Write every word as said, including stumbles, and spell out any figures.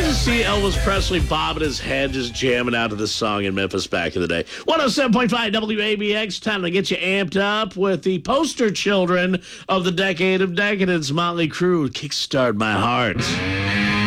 See Elvis Presley bobbing his head, just jamming out to this song in Memphis back in the day. one oh seven point five W A B X, time to get you amped up with the poster children of the decade of decadence, Motley Crue, Kickstart My Heart.